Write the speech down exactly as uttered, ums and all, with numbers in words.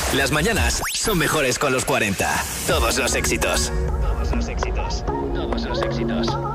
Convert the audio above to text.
Las mañanas son mejores con los cuarenta. Todos los éxitos. Todos los éxitos. Todos los éxitos.